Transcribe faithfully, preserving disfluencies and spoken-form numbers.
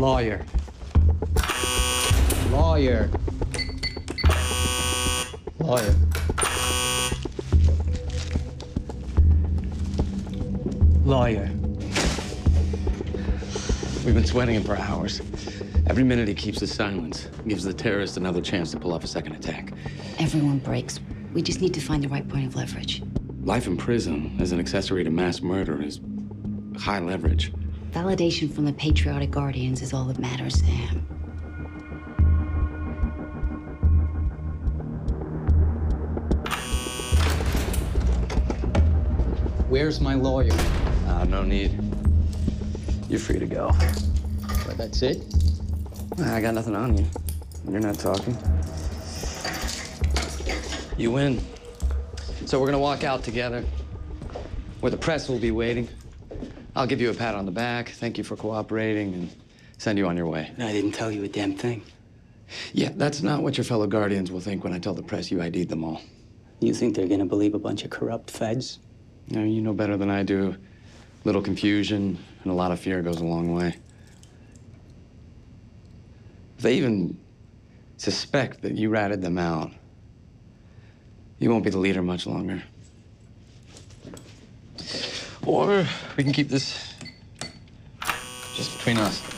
Lawyer. Lawyer. Lawyer. Lawyer. We've been sweating him for hours. Every minute he keeps his silence gives the terrorist another chance to pull off a second attack. Everyone breaks. We just need to find the right point of leverage. Life in prison as an accessory to mass murder is high leverage. Validation from the patriotic guardians is all that matters to him. Where's my lawyer? Uh, no need. You're free to go. But that's it? I got nothing on you. You're not talking. You win. So we're gonna walk out together, where the press will be waiting. I'll give you a pat on the back, thank you for cooperating, and send you on your way. I didn't tell you a damn thing. Yeah, that's not what your fellow guardians will think when I tell the press you I D'd them all. You think they're gonna believe a bunch of corrupt feds? No, you know better than I do. Little confusion and a lot of fear goes a long way. If they even suspect that you ratted them out, you won't be the leader much longer. Or we can keep this just between us.